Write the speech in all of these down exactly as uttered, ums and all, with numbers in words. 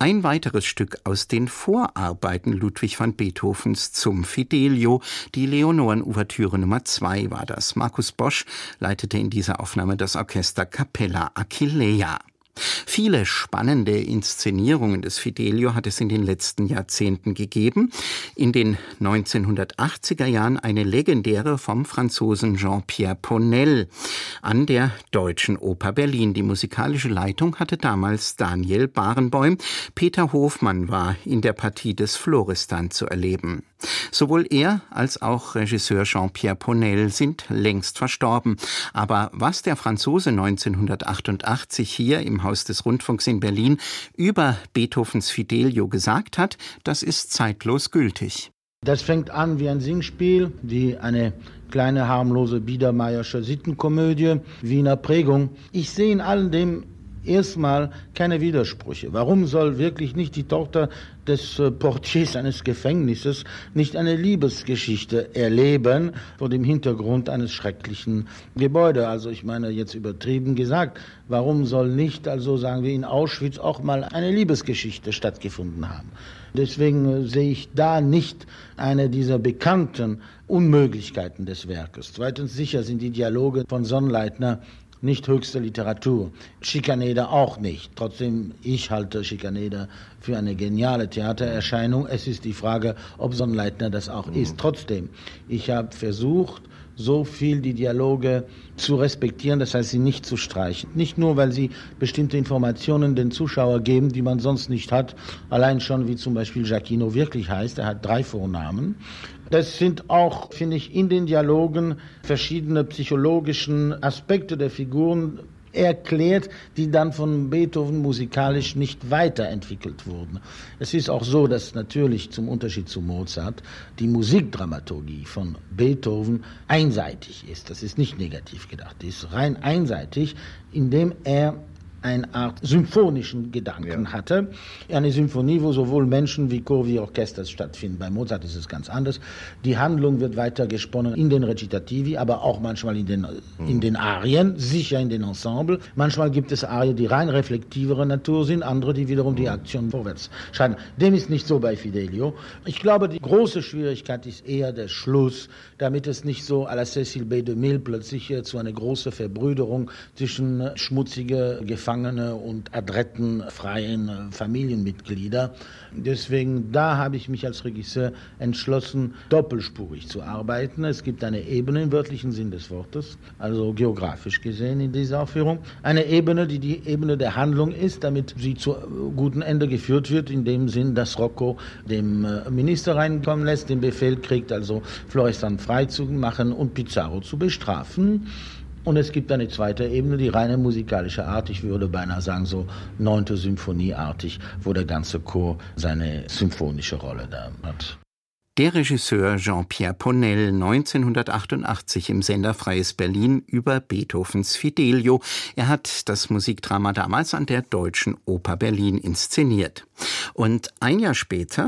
Ein weiteres Stück aus den Vorarbeiten Ludwig van Beethovens zum Fidelio, die Leonoren-Ouvertüre Nummer zwei war das. Markus Bosch leitete in dieser Aufnahme das Orchester Capella Achillea. Viele spannende Inszenierungen des Fidelio hat es in den letzten Jahrzehnten gegeben. In den neunzehnhundertachtziger Jahren eine legendäre vom Franzosen Jean-Pierre Ponel an der Deutschen Oper Berlin. Die musikalische Leitung hatte damals Daniel Barenboim. Peter Hofmann war in der Partie des Florestan zu erleben. Sowohl er als auch Regisseur Jean-Pierre Ponel sind längst verstorben. Aber was der Franzose neunzehnhundertachtundachtzig hier im Haus des Rundfunks in Berlin über Beethovens Fidelio gesagt hat, das ist zeitlos gültig. Das fängt an wie ein Singspiel, wie eine kleine harmlose Biedermeiersche Sittenkomödie, Wiener Prägung. Ich sehe in all dem erstmal keine Widersprüche. Warum soll wirklich nicht die Tochter des äh, Portiers eines Gefängnisses nicht eine Liebesgeschichte erleben vor dem Hintergrund eines schrecklichen Gebäudes? Also ich meine jetzt übertrieben gesagt, warum soll nicht, also sagen wir in Auschwitz, auch mal eine Liebesgeschichte stattgefunden haben? Deswegen äh, sehe ich da nicht eine dieser bekannten Unmöglichkeiten des Werkes. Zweitens, sicher sind die Dialoge von Sonnleitner nicht höchste Literatur. Schikaneder auch nicht. Trotzdem, ich halte Schikaneder für eine geniale Theatererscheinung. Es ist die Frage, ob Sonnleitner das auch mhm. ist. Trotzdem, ich habe versucht, so viel die Dialoge zu respektieren, das heißt, sie nicht zu streichen. Nicht nur, weil sie bestimmte Informationen den Zuschauer geben, die man sonst nicht hat. Allein schon, wie zum Beispiel Giacchino wirklich heißt. Er hat drei Vornamen. Das sind auch, finde ich, in den Dialogen verschiedene psychologischen Aspekte der Figuren erklärt, die dann von Beethoven musikalisch nicht weiterentwickelt wurden. Es ist auch so, dass natürlich zum Unterschied zu Mozart die Musikdramaturgie von Beethoven einseitig ist. Das ist nicht negativ gedacht. Die ist rein einseitig, indem er eine Art symphonischen Gedanken ja. hatte. Eine Symphonie, wo sowohl Menschen wie Chor wie Orchester stattfinden. Bei Mozart ist es ganz anders. Die Handlung wird weiter gesponnen in den Recitativi, aber auch manchmal in den, mhm. in den Arien, sicher in den Ensemble. Manchmal gibt es Arien, die rein reflektivere Natur sind, andere, die wiederum mhm. die Aktion vorwärts scheinen. Dem ist nicht so bei Fidelio. Ich glaube, die große Schwierigkeit ist eher der Schluss, damit es nicht so à la Cécile B. de Mille plötzlich zu einer großen Verbrüderung zwischen schmutzige Gefangene und adretten, freien Familienmitglieder. Deswegen, da habe ich mich als Regisseur entschlossen, doppelspurig zu arbeiten. Es gibt eine Ebene im wörtlichen Sinn des Wortes, also geografisch gesehen in dieser Aufführung. Eine Ebene, die die Ebene der Handlung ist, damit sie zu gutem Ende geführt wird, in dem Sinn, dass Rocco dem Minister reinkommen lässt, den Befehl kriegt, also Florestan frei zu machen und Pizarro zu bestrafen. Und es gibt eine zweite Ebene, die reine musikalische Art, ich würde beinahe sagen so neunte Symphonieartig, wo der ganze Chor seine symphonische Rolle da hat. Der Regisseur Jean-Pierre Ponel, neunzehnhundertachtundachtzig im Sender Freies Berlin über Beethovens Fidelio. Er hat das Musikdrama damals an der Deutschen Oper Berlin inszeniert. Und ein Jahr später,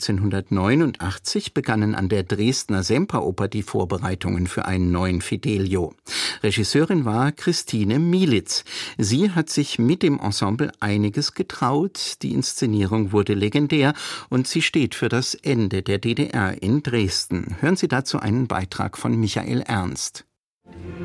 neunzehnhundertneunundachtzig, begannen an der Dresdner Semperoper die Vorbereitungen für einen neuen Fidelio. Regisseurin war Christine Mielitz. Sie hat sich mit dem Ensemble einiges getraut. Die Inszenierung wurde legendär und sie steht für das Ende der D D R in Dresden. Hören Sie dazu einen Beitrag von Michael Ernst.